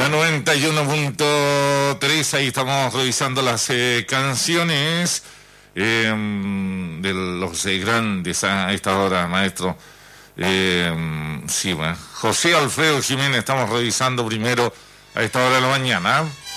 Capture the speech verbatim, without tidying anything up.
noventa y uno punto tres, ahí estamos revisando las eh, canciones eh, de los eh, grandes a esta hora, maestro. Eh, sí, bueno, José Alfredo Jiménez, estamos revisando primero a esta hora de la mañana.